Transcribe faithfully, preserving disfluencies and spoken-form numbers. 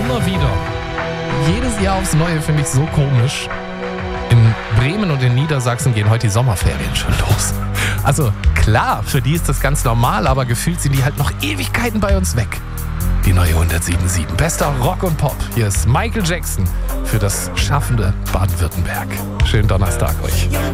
immer wieder. Jedes Jahr aufs Neue finde ich so komisch. In Bremen und in Niedersachsen gehen heute die Sommerferien schon los. Also klar, für die ist das ganz normal, aber gefühlt sind die halt noch Ewigkeiten bei uns weg. Die neue hundertsieben Komma sieben. Bester Rock und Pop. Hier ist Michael Jackson für das schaffende Baden-Württemberg. Schönen Donnerstag euch.